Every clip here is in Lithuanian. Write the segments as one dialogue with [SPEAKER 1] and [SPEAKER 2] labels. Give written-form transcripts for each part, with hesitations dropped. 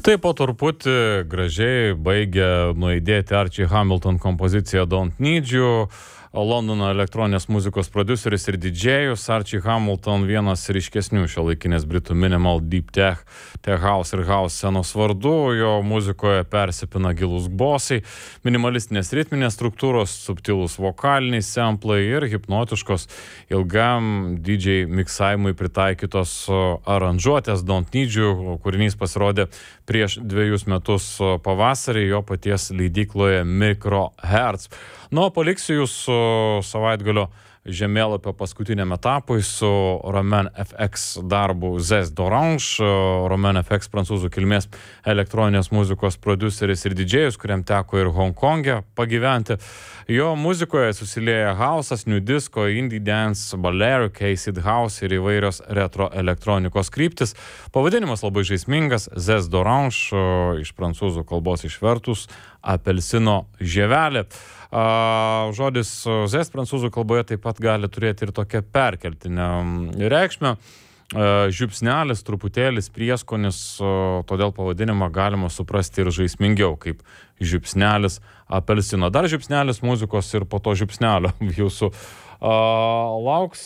[SPEAKER 1] Taip po truputį gražiai baigia nuaidėti Archie Hamilton kompozicija Don't Need You. Londono elektroninės muzikos prodiuseris ir didžėjus Archie Hamilton, vienas ryškesnių šiuolaikinės britų minimal, deep tech, tech house ir house scenos vardų. Jo muzikoje persipina gilūs bosai, minimalistinės ritminės struktūros, subtilūs vokaliniai samplai ir hipnotiškos ilgam DJ miksavimui pritaikytos aranžuotės. Don't Need You kūrinys pasirodė prieš 2 metus pavasarį jo paties leidykloje Microhertz. Nu, paliksiu jūs su savaitgalio žemėlapio paskutiniam etapui su Romain FX darbu Zez d'Orange. Romain FX prancūzų kilmės elektroninės muzikos prodiuseris ir didžėjus, kuriam teko ir Hongkonge pagyventi. Jo muzikoje susilieja house'as, new disco, indie dance, balearic, acid house ir įvairios retro elektronikos kryptis. Pavadinimas labai žaismingas, Zez d'Orange, iš prancūzų kalbos išvertus apelsino žievelė. Žodis Zez prancūzų kalboje taip pat gali turėti ir tokią perkeltinę reikšmę. Žiupsnelis, truputėlis prieskonis, todėl pavadinimą galima suprasti ir žaismingiau, kaip žiupsnelis apelsino. Dar žiupsnelis muzikos ir po to žiupsnelio jūsų lauks.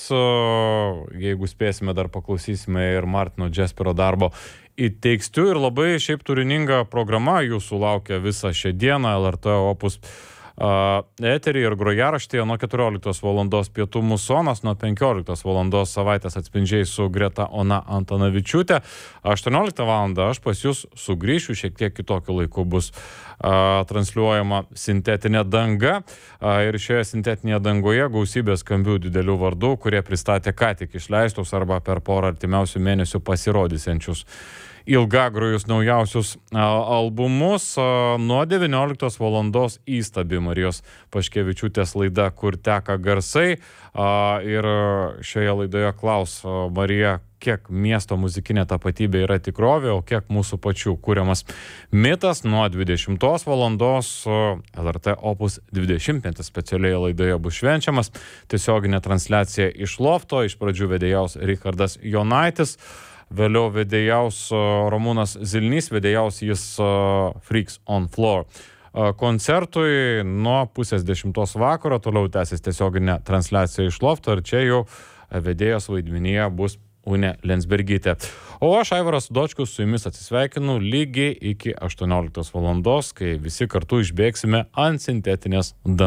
[SPEAKER 1] Jeigu spėsime, dar paklausysime ir Martino Džespero darbo It Takes Two ir labai šiaip turininga programa jūsų laukia visą šią dieną LRT Opus eterį ir grojaraštėje nuo 14 valandos pietų musonas, nuo 15 valandos savaitės atspindžiai su Greta Ona Antanavičiūtė. 18 valandą aš pas jūs sugrįšiu, šiek tiek kitokiu laiku bus transliuojama sintetinė danga ir šioje sintetinėje dangoje gausybė skambių didelių vardų, kurie pristatė ką tik išleistus arba per porą artimiausių mėnesių pasirodysiančius ilgagrojus naujausius albumus. Nuo 19 valandos įstabi Marijos Paškevičiūtės laida Kur teka garsai ir šioje laidoje klaus Marija, kiek miesto muzikinė tapatybė yra tikrovė, o kiek mūsų pačių kuriamas mitas. Nuo 20 valandos LRT Opus 20 specialioje laidoje bus švenčiamas. Tiesioginė transliacija iš lofto, iš pradžių vedėjaus Richardas Jonaitis, vėliau vedėjaus Ramūnas Zilnys, vedėjaus jis Freaks on Floor. Koncertui nuo 9:30 vakaro toliau tęsis tiesioginė transliacija iš lofto ir čia jau vedėjos vaidmenyje bus Unė Lensbergytė. O aš, Aivaras Dočkus, su jumis atsisveikinu lygiai iki 18 valandos, kai visi kartu išbėgsime ant sintetinės dangos.